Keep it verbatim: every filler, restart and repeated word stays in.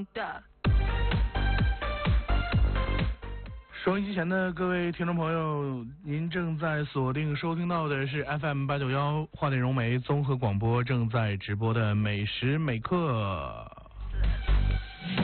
棒的。 收音机前的各位听众朋友，您正在锁定收听到的是 F M 八九幺花点融媒综合广播正在直播的每时每刻。